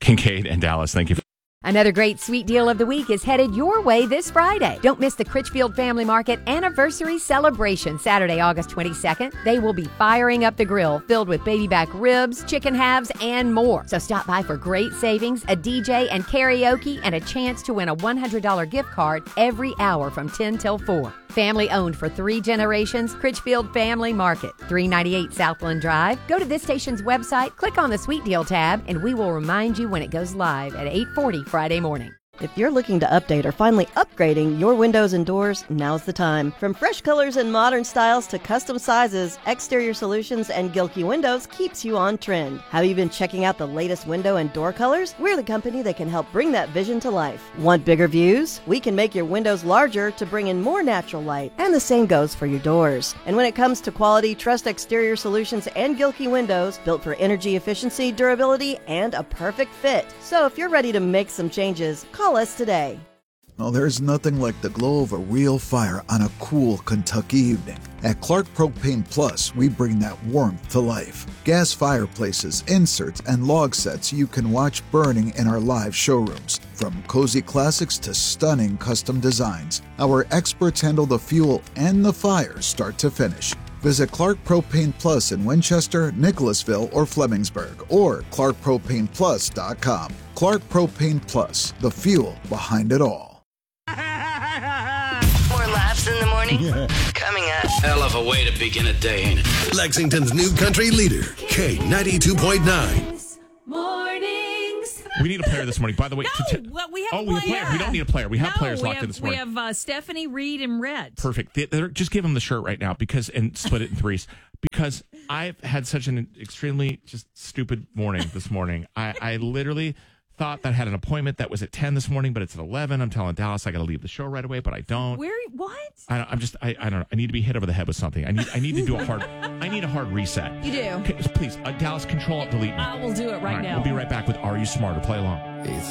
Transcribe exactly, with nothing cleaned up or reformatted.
Kincaid and Dallas, thank you. Another great sweet deal of the week is headed your way this Friday. Don't miss the Critchfield Family Market Anniversary Celebration, Saturday, August twenty-second. They will be firing up the grill, filled with baby back ribs, chicken halves, and more. So stop by for great savings, a D J and karaoke, and a chance to win a one hundred dollars gift card every hour from ten till four. Family owned for three generations, Critchfield Family Market, three ninety-eight Southland Drive. Go to this station's website, click on the Sweet Deal tab, and we will remind you when it goes live at eight forty Friday morning. If you're looking to update or finally upgrading your windows and doors, now's the time. From fresh colors and modern styles to custom sizes, Exterior Solutions and Gilkey Windows keeps you on trend. Have you been checking out the latest window and door colors? We're the company that can help bring that vision to life. Want bigger views? We can make your windows larger to bring in more natural light, and the same goes for your doors. And when it comes to quality, trust Exterior Solutions and Gilkey Windows, built for energy efficiency, durability, and a perfect fit. So if you're ready to make some changes, call us today. Well, there's nothing like the glow of a real fire on a cool Kentucky evening. At Clark Propane Plus, we bring that warmth to life. Gas fireplaces, inserts, and log sets you can watch burning in our live showrooms. From cozy classics to stunning custom designs, our experts handle the fuel and the fire start to finish. Visit Clark Propane Plus in Winchester, Nicholasville, or Flemingsburg, or clark propane plus dot com. Clark Propane Plus, the fuel behind it all. More laughs in the morning? Yeah. Coming up. Hell of a way to begin a day, ain't it? Lexington's new country leader, K ninety-two point nine. Mornings. We need a player this morning. By the way, no, to t- well, we have oh, a we have a player. player. We don't need a player. We have no, players we locked have, in this morning. We have uh, Stephanie, Reed, and Red. Perfect. They, they're, just give them the shirt right now because and split it in threes because I've had such an extremely just stupid morning this morning. I, I literally thought that I had an appointment that was at ten this morning, but it's at eleven. I'm telling Dallas I got to leave the show right away, but I don't. Where? What? I, I'm just. I, I don't know. I need to be hit over the head with something. I need. I need to do a hard. I need a hard reset. You do. Okay, please, uh, Dallas, control alt delete me. I will do it right All right, now. We'll be right back with Are You Smarter? Play along.